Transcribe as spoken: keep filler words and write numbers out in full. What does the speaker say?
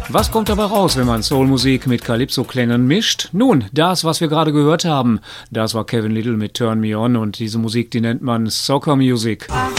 Was kommt dabei raus, wenn man Soulmusik mit Calypso-Klängen mischt? Nun, das, was wir gerade gehört haben, das war Kevin Lyttle mit Turn Me On und diese Musik, die nennt man Soccer Music.